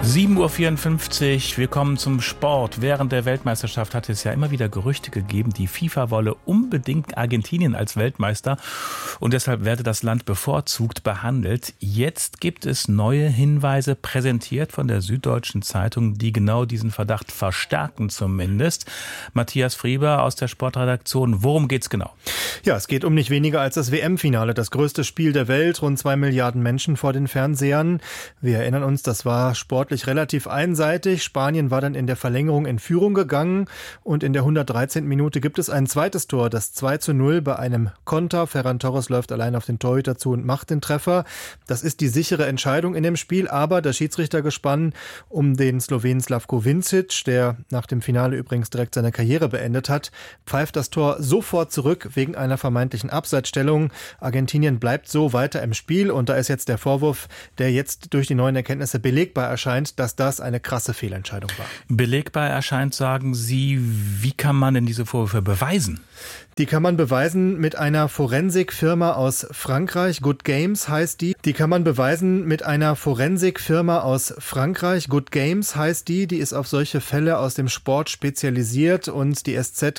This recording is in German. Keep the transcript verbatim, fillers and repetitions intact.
sieben Uhr vierundfünfzig, willkommen zum Sport. Während der Weltmeisterschaft hat es ja immer wieder Gerüchte gegeben, die FIFA wolle unbedingt Argentinien als Weltmeister und deshalb werde das Land bevorzugt behandelt. Jetzt gibt es neue Hinweise, präsentiert von der Süddeutschen Zeitung, die genau diesen Verdacht verstärken zumindest. Matthias Frieber aus der Sportredaktion, worum geht's genau? Ja, es geht um nicht weniger als das W M-Finale, das größte Spiel der Welt, rund zwei Milliarden Menschen vor den Fernsehern. Wir erinnern uns, das war sportlich relativ einseitig. Spanien war dann in der Verlängerung in Führung gegangen und in der hundertdreizehnten Minute gibt es ein zweites Tor, das zwei zu null bei einem Konter. Ferran Torres läuft allein auf den Torhüter zu und macht den Treffer. Das ist die sichere Entscheidung in dem Spiel, aber das Schiedsrichtergespann um den Slowenen Slavko Vincic, der nach dem Finale übrigens direkt seine Karriere beendet hat, pfeift das Tor sofort zurück wegen einer vermeintlichen Abseitsstellung. Argentinien bleibt so weiter im Spiel und da ist jetzt der Vorwurf, der jetzt durch die neuen Erkenntnisse belegbar erscheint, dass das eine krasse Fehlentscheidung war. Belegbar erscheint, sagen Sie. Wie kann man denn diese Vorwürfe beweisen? Die kann man beweisen mit einer Forensikfirma aus Frankreich. Good Games heißt die. Die kann man beweisen mit einer Forensikfirma aus Frankreich. Good Games heißt die. Die ist auf solche Fälle aus dem Sport spezialisiert und die S Z